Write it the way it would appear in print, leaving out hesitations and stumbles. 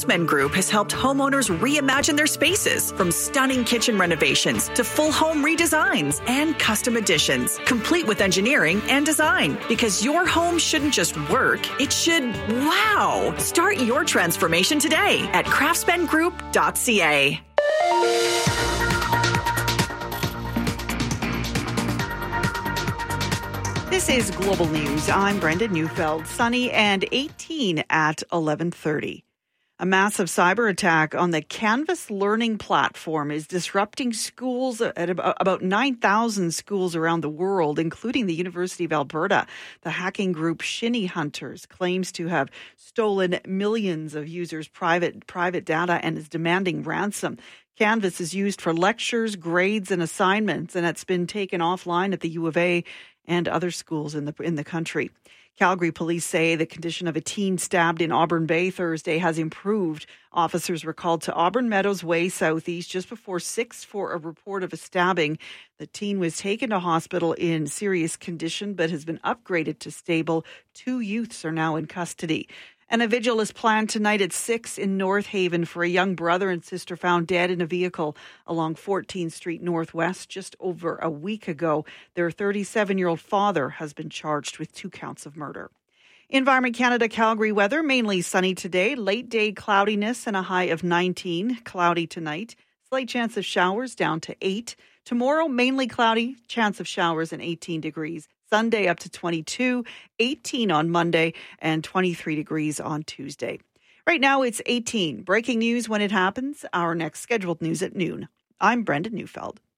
Craftsman Group has helped homeowners reimagine their spaces, from stunning kitchen renovations to full home redesigns and custom additions, complete with engineering and design. Because your home shouldn't just work, it should wow. Start your transformation today at craftsmangroup.ca. This is Global News. I'm Brenda Neufeld. Sunny and 18 at 11:30. A massive cyber attack on the Canvas learning platform is disrupting schools at about 9,000 schools around the world, including the University of Alberta. The hacking group Shinny Hunters claims to have stolen millions of users' private data and is demanding ransom. Canvas is used for lectures, grades, and assignments, and it's been taken offline at the U of A and other schools in the country. Calgary police say the condition of a teen stabbed in Auburn Bay Thursday has improved. Officers were called to Auburn Meadows Way Southeast just before 6 for a report of a stabbing. The teen was taken to hospital in serious condition but has been upgraded to stable. 2 youths are now in custody. And a vigil is planned tonight at 6 in North Haven for a young brother and sister found dead in a vehicle along 14th Street Northwest just over a week ago. Their 37-year-old father has been charged with 2 counts of murder. Environment Canada Calgary weather, mainly sunny today. Late day cloudiness and a high of 19. Cloudy tonight. Slight chance of showers down to 8. Tomorrow, mainly cloudy, chance of showers and 18 degrees. Sunday up to 22, 18 on Monday, and 23 degrees on Tuesday. Right now it's 18. Breaking news when it happens. Our next scheduled news at noon. I'm Brenda Neufeld.